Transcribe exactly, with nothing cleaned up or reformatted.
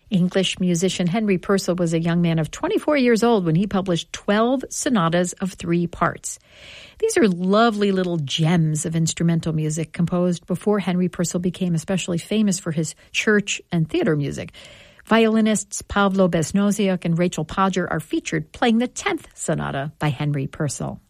English musician Henry Purcell was a young man of twenty-four years old when he published twelve sonatas of three parts. These are lovely little gems of instrumental music composed before Henry Purcell became especially famous for his church and theater music. Violinists Pavlo Besnosiuk and Rachel Podger are featured playing the tenth sonata by Henry Purcell.